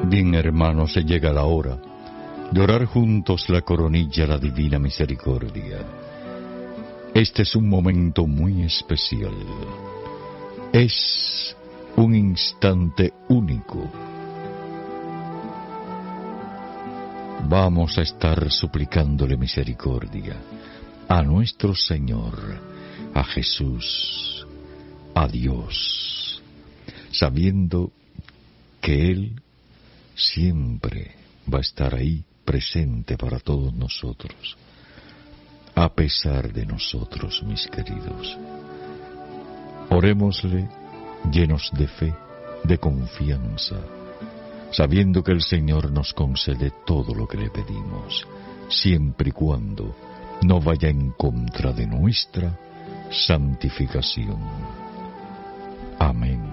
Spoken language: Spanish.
Bien, hermanos, se llega la hora de orar juntos la coronilla a la divina misericordia. Este es un momento muy especial. Es un instante único. Vamos a estar suplicándole misericordia a nuestro Señor, a Jesús, a Dios, sabiendo que Él siempre va a estar ahí presente para todos nosotros, a pesar de nosotros, mis queridos. Orémosle llenos de fe, de confianza, sabiendo que el Señor nos concede todo lo que le pedimos, siempre y cuando no vaya en contra de nuestra santificación. Amén.